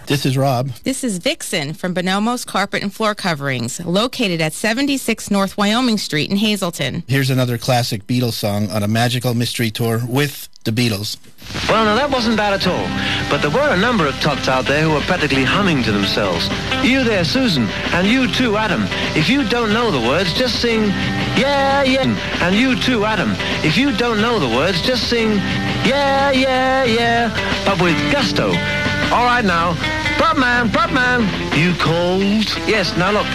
This is Rob. This is Vixen from Bonomo's Carpet and Floor Coverings, located at 76 North Wyoming Street in Hazleton. Here's another classic Beatles song on a magical mystery tour with the Beatles. Well, now, that wasn't bad at all. But there were a number of tots out there who were practically humming to themselves. You there, Susan, and you too, Adam. If you don't know the words, just sing, yeah, yeah. And you too, Adam. If you don't know the words, just sing, yeah, yeah, yeah, but with gusto. All right, now. Prop man. You cold? Yes, now look.